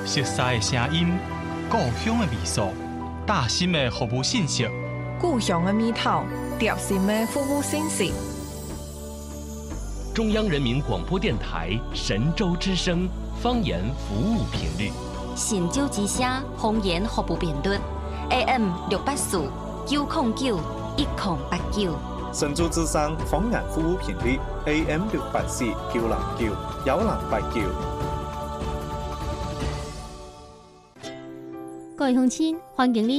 熟悉的声音，故乡的味素，大心的服务信息， 故乡的味道，贴心的服务信息。 中央人民广播电台神州之声方言服务频率， 神州之声方言服务频率 AM 684 909 1089。 神州之声方言服務頻率 AM 684 909 1089。 各位鄉親，歡迎你